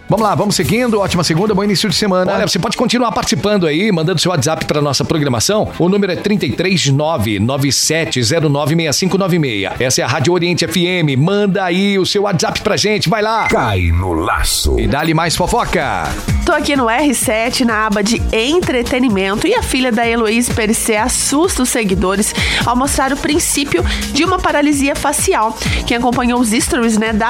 Vamos lá, vamos seguindo. Ótima segunda, bom início de semana. Olha, você pode continuar participando aí, mandando seu WhatsApp para nossa programação. O número é 33997096596. Essa é a Rádio Oriente FM. Manda aí o seu WhatsApp pra gente, vai lá. Cai no laço. E dá-lhe mais fofoca. Tô aqui no R7, na aba de entretenimento, e a filha da Heloísa Perissé assusta os seguidores ao mostrar o princípio de uma paralisia facial. Quem acompanhou os stories, né, da